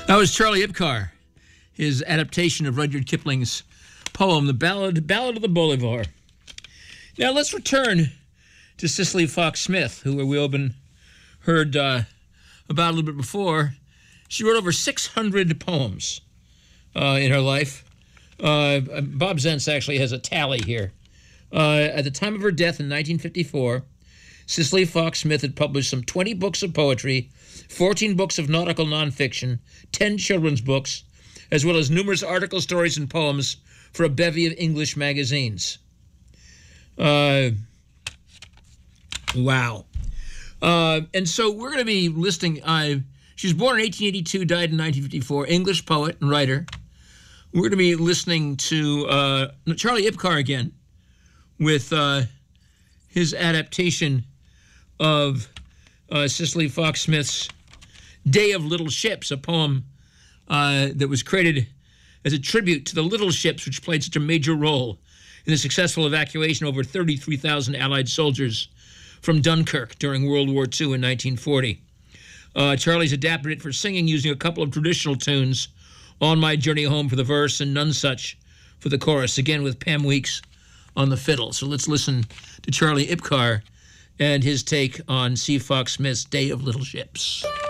That was Charlie Ipcar, his adaptation of Rudyard Kipling's poem, The Ballad of the Bolivar. Now let's return to Cicely Fox Smith, who we all been heard about a little bit before. She wrote over 600 poems in her life. Bob Zentz actually has a tally here. At the time of her death in 1954, Cicely Fox Smith had published some 20 books of poetry, 14 books of nautical nonfiction, 10 children's books, as well as numerous articles, stories, and poems for a bevy of English magazines. Wow. And so we're going to be listing, she was born in 1882, died in 1954, English poet and writer. We're going to be listening to Charlie Ipcar again with his adaptation of Cicely Fox Smith's Day of Little Ships, a poem that was created as a tribute to the little ships which played such a major role in the successful evacuation of over 33,000 Allied soldiers from Dunkirk during World War II in 1940. Charlie's adapted it for singing using a couple of traditional tunes, On My Journey Home for the verse and None Such for the chorus, again with Pam Weeks on the fiddle. So let's listen to Charlie Ipcar and his take on C. Fox Smith's Day of Little Ships.